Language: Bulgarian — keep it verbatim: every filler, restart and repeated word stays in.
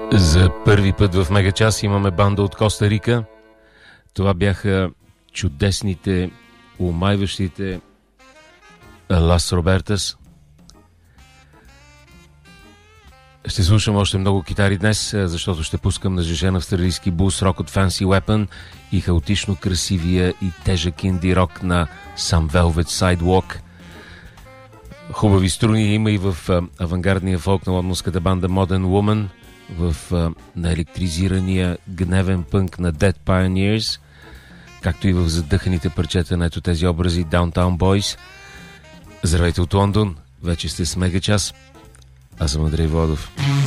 За първи път в Мегачас имаме банда от Коста Рика. Това бяха чудесните, умайващите Лас Робертас. Ще слушам още много китари днес, защото ще пускам на жежен австралийски бус рок от Fancy Weapon и хаотично красивия и тежък инди рок на Some Velvet Sidewalk. Хубави струни има и в авангардния фолк на лондонската банда Modern Woman, в а, наелектризирания гневен пънк на Dead Pioneers, както и в задъханите парчета на ето тези образи Downtown Boys. Здравейте от Лондон, вече сте с Мегачас. Аз съм Андрей Водов.